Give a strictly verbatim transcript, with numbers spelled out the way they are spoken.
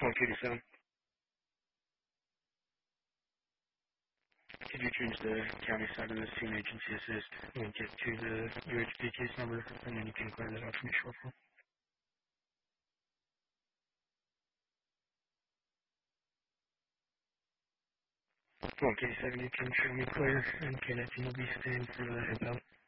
one two seven. Could you choose the county side of this team agency assist and get to the U H P case number, and then you can clear that out for me shortly. one K seven, you can show me clear, and K nineteen will be staying for the inbound.